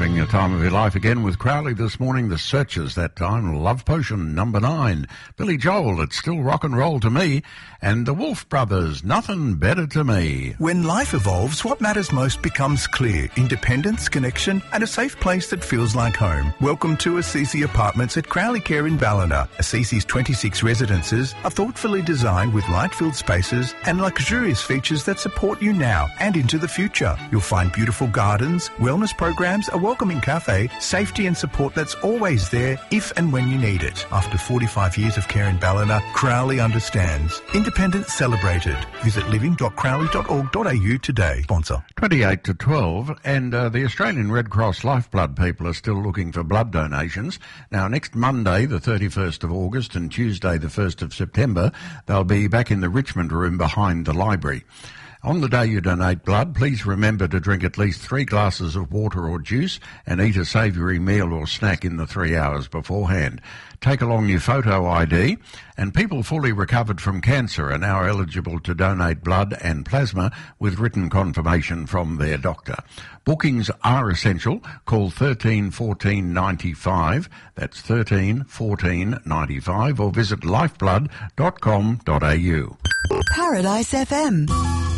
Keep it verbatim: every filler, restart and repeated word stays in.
having a time of your life again with Crowley this morning. The Searchers that time. Love Potion, number nine. Billy Joel, It's Still Rock and Roll to Me. And the Wolf Brothers, Nothing Better to Me. When life evolves, what matters most becomes clear. Independence, connection, and a safe place that feels like home. Welcome to Assisi Apartments at Crowley Care in Ballina. Assisi's twenty-six residences are thoughtfully designed with light-filled spaces and luxurious features that support you now and into the future. You'll find beautiful gardens, wellness programs, a welcoming cafe, safety and support that's always there if and when you need it. After forty-five years of care in Ballina, Crowley understands. Independence celebrated. Visit living dot crowley dot org dot a u today. Sponsor. twenty-eight to twelve, and uh, the Australian Red Cross Lifeblood people are still looking for blood donations. Now, next Monday, the thirty-first of August, and Tuesday, the first of September, they'll be back in the Richmond room behind the library. On the day you donate blood, please remember to drink at least three glasses of water or juice and eat a savoury meal or snack in the three hours beforehand. Take along your photo I D, and people fully recovered from cancer are now eligible to donate blood and plasma with written confirmation from their doctor. Bookings are essential. Call thirteen fourteen ninety-five, that's thirteen fourteen ninety-five, or visit lifeblood dot com dot a u. Paradise F M.